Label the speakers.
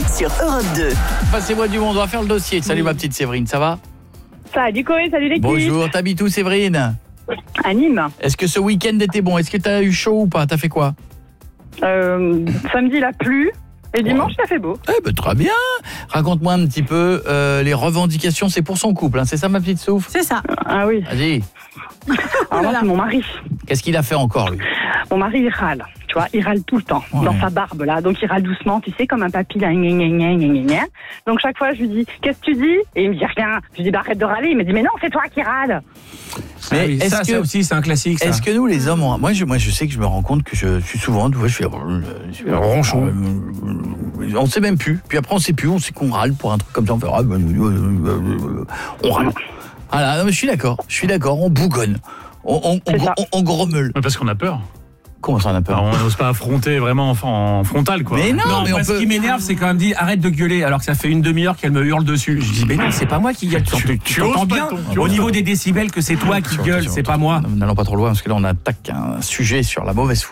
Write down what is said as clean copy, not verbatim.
Speaker 1: sur Europe 2.
Speaker 2: Passez-moi du monde, on va faire le dossier. Salut ma petite Séverine, ça va?
Speaker 3: Salut Coé, salut l'équipe.
Speaker 2: Bonjour, t'habites où Séverine?
Speaker 3: À Nîmes.
Speaker 2: Est-ce que ce week-end était bon? Est-ce que t'as eu chaud ou pas? T'as fait quoi?
Speaker 3: Samedi il a plu et dimanche il a fait beau.
Speaker 2: Eh ben très bien. Raconte-moi un petit peu les revendications, c'est pour son couple, hein. C'est ça ma petite Souf?
Speaker 4: C'est ça.
Speaker 3: Ah oui.
Speaker 2: Vas-y.
Speaker 3: Alors moi c'est mon mari.
Speaker 2: Qu'est-ce qu'il a fait encore lui?
Speaker 3: Mon mari il râle. Tu vois, il râle tout le temps,
Speaker 2: Ouais.
Speaker 3: dans sa barbe là. Donc il râle doucement, tu sais, comme un papy là. Gna, gna, gna, gna, gna, gna. Donc chaque fois je lui dis, qu'est-ce que tu dis? Et il me dit rien. Je lui dis, bah arrête de râler. Il me dit, mais non, c'est toi qui râles.
Speaker 2: Mais
Speaker 5: Ah oui,
Speaker 2: est-ce
Speaker 5: ça aussi, c'est un classique. Ça.
Speaker 2: Est-ce que nous les hommes, moi je sais que je me rends compte que je suis souvent, tu vois, je fais
Speaker 5: ronchon.
Speaker 2: On sait même plus. Puis après on sait plus, on sait qu'on râle pour un truc comme ça, on fait on râle. Voilà, non, mais je suis d'accord, on bougonne. On grommelle.
Speaker 6: Ouais, parce qu'on a peur.
Speaker 2: Comment ça on a peur?
Speaker 6: Alors, on n'ose pas affronter vraiment en frontal, quoi.
Speaker 2: Mais non, mais
Speaker 5: moi,
Speaker 2: on
Speaker 5: ce
Speaker 2: peut...
Speaker 5: qui m'énerve, c'est quand même dit arrête de gueuler alors que ça fait une demi-heure qu'elle me hurle dessus. Je dis mais non, c'est pas moi qui gueule. Tu
Speaker 6: oses
Speaker 5: entends
Speaker 6: pas
Speaker 5: bien
Speaker 6: tu
Speaker 5: au
Speaker 6: oses
Speaker 5: niveau des décibels que c'est toi qui gueule, c'est pas moi.
Speaker 2: N'allons pas trop loin parce que là on attaque un sujet sur la mauvaise foi.